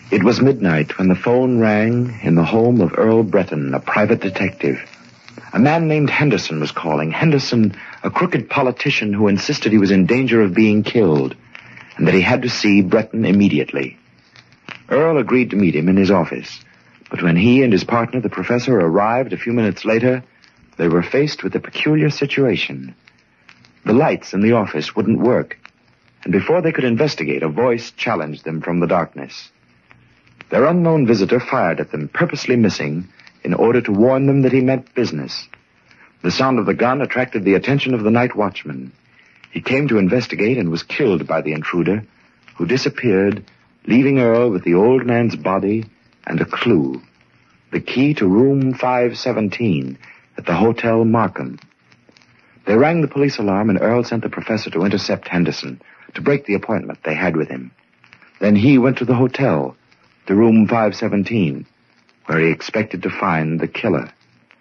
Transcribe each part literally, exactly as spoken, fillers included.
It was midnight when the phone rang in the home of Earl Breton, a private detective. A man named Henderson was calling. Henderson, a crooked politician who insisted he was in danger of being killed, and that he had to see Breton immediately. Earl agreed to meet him in his office, but when he and his partner, the professor, arrived a few minutes later, they were faced with a peculiar situation. The lights in the office wouldn't work, and before they could investigate, a voice challenged them from the darkness. Their unknown visitor fired at them, purposely missing, in order to warn them that he meant business. The sound of the gun attracted the attention of the night watchman. He came to investigate and was killed by the intruder, who disappeared, leaving Earl with the old man's body and a clue, the key to room five seventeen at the Hotel Markham. They rang the police alarm, and Earl sent the professor to intercept Henderson, to break the appointment they had with him. Then he went to the hotel, to room five seventeen, where he expected to find the killer.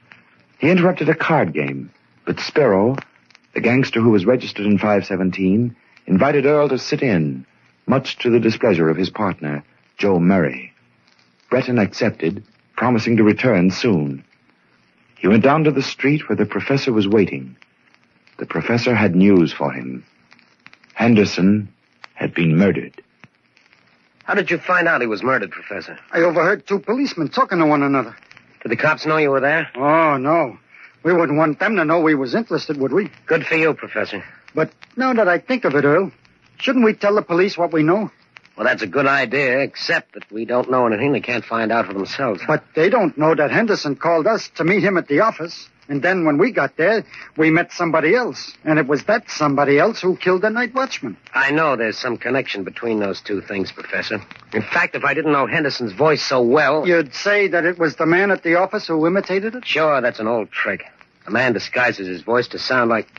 He interrupted a card game, but Sparrow, the gangster who was registered in five seventeen, invited Earl to sit in, much to the displeasure of his partner, Joe Murray. Breton accepted, promising to return soon. He went down to the street where the professor was waiting. The professor had news for him. Henderson had been murdered. How did you find out he was murdered, Professor? I overheard two policemen talking to one another. Did the cops know you were there? Oh, no. We wouldn't want them to know we was interested, would we? Good for you, Professor. But now that I think of it, Earl, shouldn't we tell the police what we know? Well, that's a good idea, except that we don't know anything they can't find out for themselves. But they don't know that Henderson called us to meet him at the office. And then when we got there, we met somebody else. And it was that somebody else who killed the night watchman. I know there's some connection between those two things, Professor. In fact, if I didn't know Henderson's voice so well... You'd say that it was the man at the office who imitated it? Sure, that's an old trick. A man disguises his voice to sound like...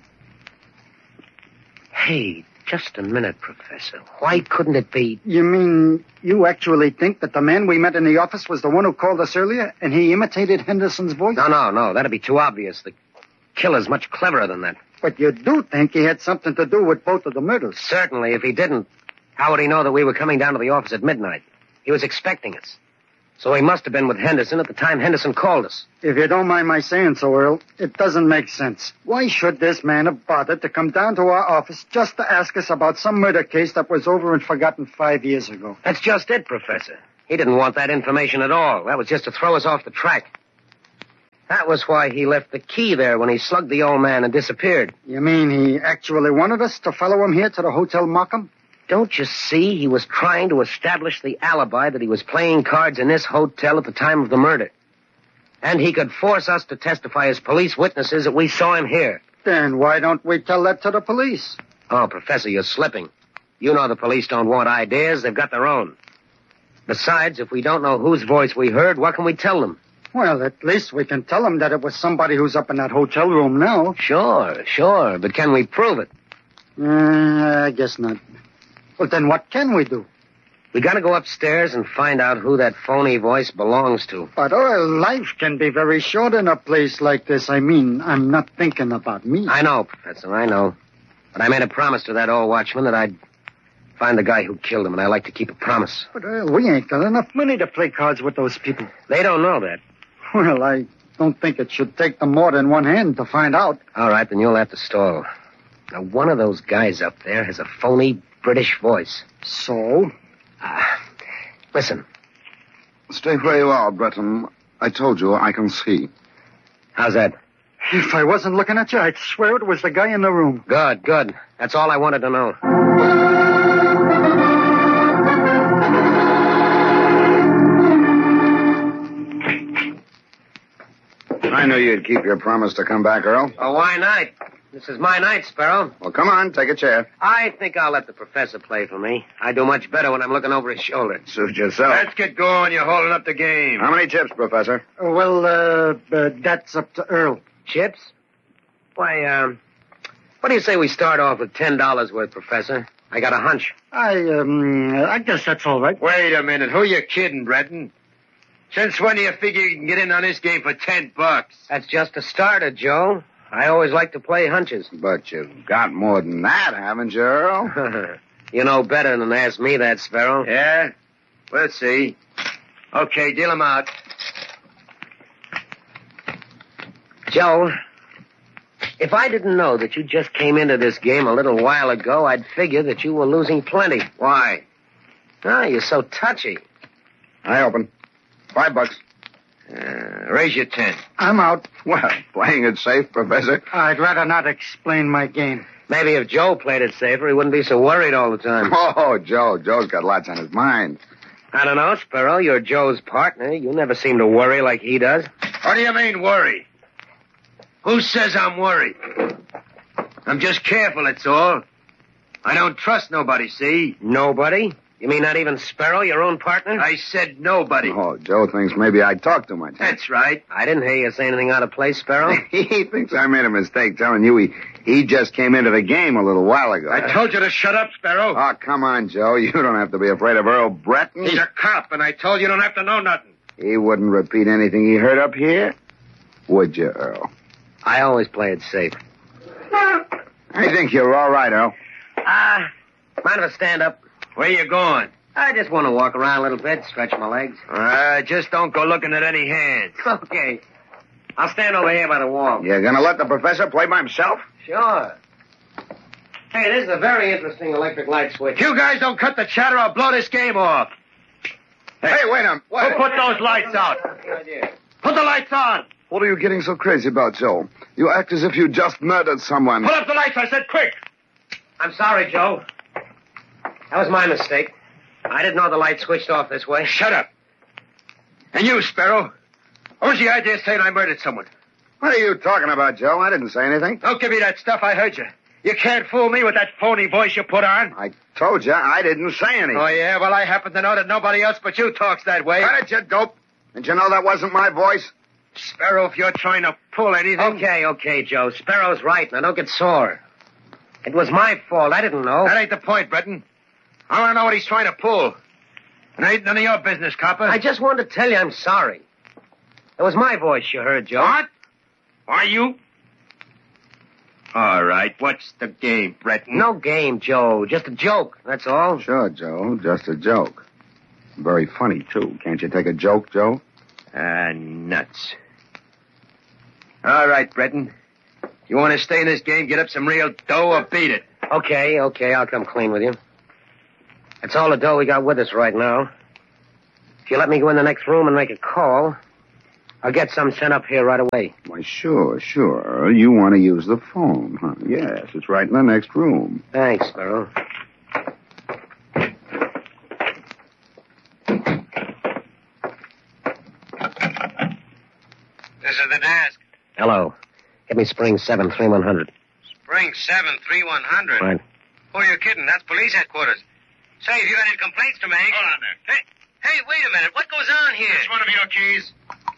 Hey, just a minute, Professor. Why couldn't it be... You mean you actually think that the man we met in the office was the one who called us earlier, and he imitated Henderson's voice? No, no, no. That'd be too obvious. The killer's much cleverer than that. But you do think he had something to do with both of the murders? Certainly. If he didn't, how would he know that we were coming down to the office at midnight? He was expecting us. So he must have been with Henderson at the time Henderson called us. If you don't mind my saying so, Earl, it doesn't make sense. Why should this man have bothered to come down to our office just to ask us about some murder case that was over and forgotten five years ago? That's just it, Professor. He didn't want that information at all. That was just to throw us off the track. That was why he left the key there when he slugged the old man and disappeared. You mean he actually wanted us to follow him here to the Hotel Markham? Don't you see? He was trying to establish the alibi that he was playing cards in this hotel at the time of the murder. And he could force us to testify as police witnesses that we saw him here. Then why don't we tell that to the police? Oh, Professor, you're slipping. You know the police don't want ideas. They've got their own. Besides, if we don't know whose voice we heard, what can we tell them? Well, at least we can tell them that it was somebody who's up in that hotel room now. Sure, sure. But can we prove it? Uh, I guess not. Well, then what can we do? We gotta go upstairs and find out who that phony voice belongs to. But, Earl, life can be very short in a place like this. I mean, I'm not thinking about me. I know, Professor, I know. But I made a promise to that old watchman that I'd find the guy who killed him, and I like to keep a promise. But, Earl, we ain't got enough money to play cards with those people. They don't know that. Well, I don't think it should take them more than one hand to find out. All right, then you'll have to stall. Now, one of those guys up there has a phony British voice. So? Uh, listen. Stay where you are, Breton. I told you I can see. How's that? If I wasn't looking at you, I'd swear it was the guy in the room. Good, good. That's all I wanted to know. I knew you'd keep your promise to come back, Earl. Oh, why not? This is my night, Sparrow. Well, come on, take a chair. I think I'll let the professor play for me. I do much better when I'm looking over his shoulder. Suit yourself. Let's get going. You're holding up the game. How many chips, Professor? Well, uh, uh, that's up to Earl. Chips? Why, um, what do you say we start off with ten dollars worth, Professor? I got a hunch. I, um, I guess that's all right. Wait a minute. Who you kidding, Breton? Since when do you figure you can get in on this game for ten bucks? That's just a starter, Joe. I always like to play hunches. But you've got more than that, haven't you, Earl? You know better than to ask me that, Sparrow. Yeah? We'll see. Okay, deal 'em out. Joe, if I didn't know that you just came into this game a little while ago, I'd figure that you were losing plenty. Why? Ah, you're so touchy. I open. Five bucks. Uh, raise your ten. I'm out. Well, playing it safe, Professor. I'd rather not explain my game. Maybe if Joe played it safer, he wouldn't be so worried all the time. Oh, Joe. Joe's got lots on his mind. I don't know, Sparrow. You're Joe's partner. You never seem to worry like he does. What do you mean, worry? Who says I'm worried? I'm just careful, that's all. I don't trust nobody, see? Nobody? You mean not even Sparrow, your own partner? I said nobody. Oh, Joe thinks maybe I talk too much. That's right. I didn't hear you say anything out of place, Sparrow. He thinks I made a mistake telling you he, he just came into the game a little while ago. I told you to shut up, Sparrow. Oh, come on, Joe. You don't have to be afraid of Earl Breton. He's a cop, and I told you don't have to know nothing. He wouldn't repeat anything he heard up here, would you, Earl? I always play it safe. I think you're all right, Earl. Ah, uh, mind if I stand up? Where you going? I just want to walk around a little bit, stretch my legs. Uh, just don't go looking at any hands. Okay. I'll stand over here by the wall. You're going to let the professor play by himself? Sure. Hey, this is a very interesting electric light switch. You guys don't cut the chatter, I'll blow this game off. Hey, wait a minute. Who put those lights out? Put the lights on. What are you getting so crazy about, Joe? You act as if you just murdered someone. Put up the lights, I said, quick. I'm sorry, Joe. That was my mistake. I didn't know the light switched off this way. Shut up. And you, Sparrow. What was the idea of saying I murdered someone? What are you talking about, Joe? I didn't say anything. Don't give me that stuff. I heard you. You can't fool me with that phony voice you put on. I told you I didn't say anything. Oh, yeah? Well, I happen to know that nobody else but you talks that way. Cut it, you dope. Did you know that wasn't my voice? Sparrow, if you're trying to pull anything... Okay, okay, Joe. Sparrow's right. Now, don't get sore. It was my fault. I didn't know. That ain't the point, Breton. I want to know what he's trying to pull. And it ain't none of your business, copper. I just wanted to tell you I'm sorry. It was my voice you heard, Joe. What? Are you? All right. What's the game, Breton? No game, Joe. Just a joke. That's all. Sure, Joe. Just a joke. Very funny, too. Can't you take a joke, Joe? Ah, nuts. All right, Breton. You want to stay in this game, get up some real dough, or beat it? Okay, okay. I'll come clean with you. That's all the dough we got with us right now. If you let me go in the next room and make a call, I'll get some sent up here right away. Why, sure, sure. You want to use the phone, huh? Yes, it's right in the next room. Thanks, Sparrow. This is the desk. Hello. Give me Spring seven three one hundred. Spring seven three one hundred? Right. Who are you kidding? That's police headquarters. Say, have you got any complaints to make? Hold on there. Hey, hey, wait a minute. What goes on here? It's one of your keys.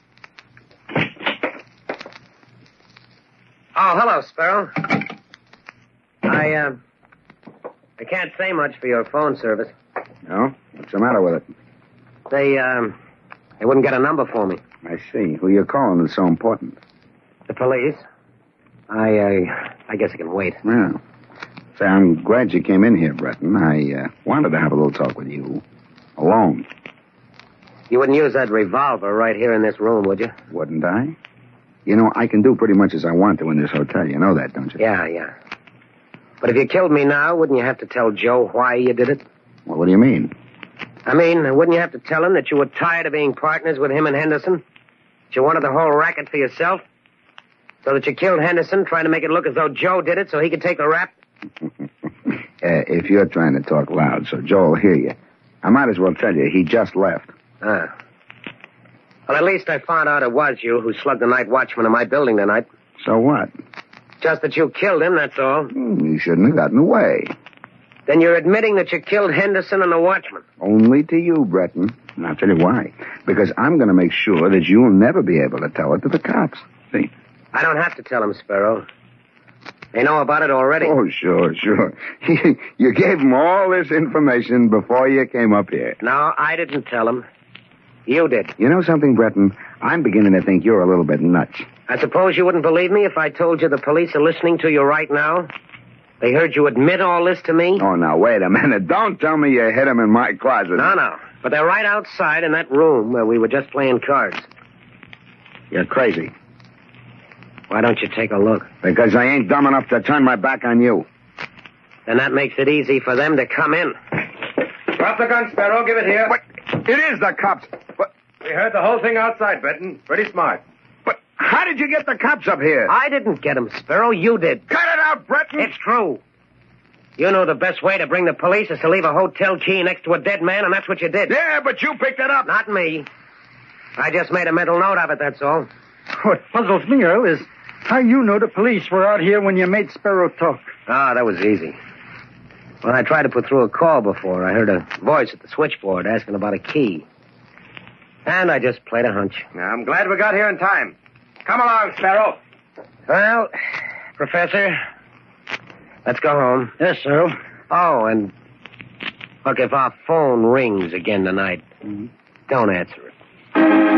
Oh, hello, Sparrow. I, uh, I can't say much for your phone service. No? What's the matter with it? They, um, they wouldn't get a number for me. I see. Who you're calling is so important. The police. I, uh, I guess I can wait. Yeah. Say, I'm glad you came in here, Breton. I uh, wanted to have a little talk with you. Alone. You wouldn't use that revolver right here in this room, would you? Wouldn't I? You know, I can do pretty much as I want to in this hotel. You know that, don't you? Yeah, yeah. But if you killed me now, wouldn't you have to tell Joe why you did it? Well, what do you mean? I mean, wouldn't you have to tell him that you were tired of being partners with him and Henderson? That you wanted the whole racket for yourself? So that you killed Henderson, trying to make it look as though Joe did it so he could take the rap? uh, if you're trying to talk loud so Joe will hear you, I might as well tell you he just left. Ah. Well, at least I found out it was you who slugged the night watchman in my building tonight. So what? Just that you killed him, that's all. Hmm, you shouldn't have gotten away. Then you're admitting that you killed Henderson and the watchman. Only to you, Breton. And I'll tell you why. Because I'm going to make sure that you'll never be able to tell it to the cops. See? I don't have to tell them, Sparrow. They know about it already. Oh, sure, sure. You gave them all this information before you came up here. No, I didn't tell them. You did. You know something, Breton? I'm beginning to think you're a little bit nuts. I suppose you wouldn't believe me if I told you the police are listening to you right now? They heard you admit all this to me? Oh, now, wait a minute. Don't tell me you hid him in my closet. No, no. But they're right outside in that room where we were just playing cards. You're crazy. Why don't you take a look? Because I ain't dumb enough to turn my back on you. Then that makes it easy for them to come in. Drop the gun, Sparrow. Give it here. What? It is the cops. But, We heard the whole thing outside, Benton. Pretty smart. but how did you get the cops up here? I didn't get them, Sparrow. You did. Cut it out, Breton! It's true. You know the best way to bring the police is to leave a hotel key next to a dead man, and that's what you did. Yeah, but you picked it up. Not me. I just made a mental note of it, that's all. What puzzles me, Earl, is how you know the police were out here when you made Sparrow talk. Ah, that was easy. When I tried to put through a call before, I heard a voice at the switchboard asking about a key. And I just played a hunch. I'm glad we got here in time. Come along, Sparrow. Well, Professor, let's go home. Yes, Earl. Oh, and look, if our phone rings again tonight, don't answer it.